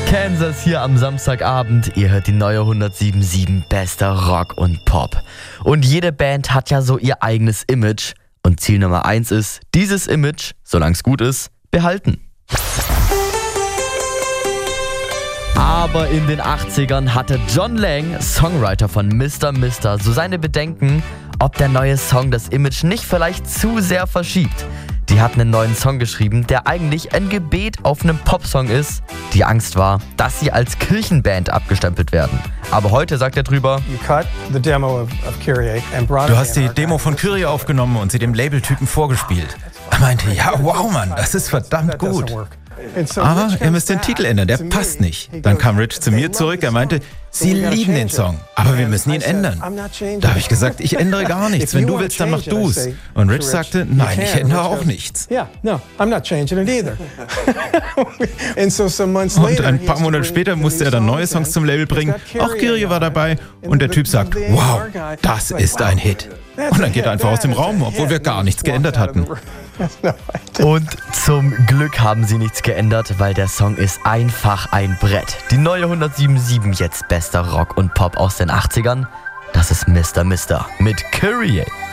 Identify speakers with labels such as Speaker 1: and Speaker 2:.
Speaker 1: Kansas hier am Samstagabend. Ihr hört die neue 107.7 Bester Rock und Pop. Und jede Band hat ja so ihr eigenes Image. Und Ziel Nummer 1 ist, dieses Image, solange es gut ist, behalten. Aber in den 80ern hatte Jon Lang, Songwriter von Mr. Mister, so seine Bedenken, ob der neue Song das Image nicht vielleicht zu sehr verschiebt. Die hatten einen neuen Song geschrieben, der eigentlich ein Gebet auf einem Popsong ist. Die Angst war, dass sie als Kirchenband abgestempelt werden. Aber heute sagt er drüber:
Speaker 2: Du hast die Demo von Kyrie aufgenommen und sie dem Labeltypen vorgespielt. Er meinte, ja, wow, Mann, das ist verdammt gut. Aber ihr müsst den Titel ändern, der passt nicht. Dann kam Rich zu mir zurück, er meinte, Sie lieben den Song, aber wir müssen ihn ändern. Da habe ich gesagt, ich ändere gar nichts, wenn du willst, dann mach du's. Und Rich sagte, nein, ich ändere auch nichts. Und ein paar Monate später musste er dann neue Songs zum Label bringen, auch Kyrie war dabei und der Typ sagt, wow, das ist ein Hit. Und dann geht er einfach aus dem Raum, obwohl wir gar nichts geändert hatten.
Speaker 1: Und zum Glück haben sie nichts geändert, weil der Song ist einfach ein Brett. Die neue 107.7 jetzt bester Rock und Pop aus den 80ern. Das ist Mr. Mister mit Kyrie.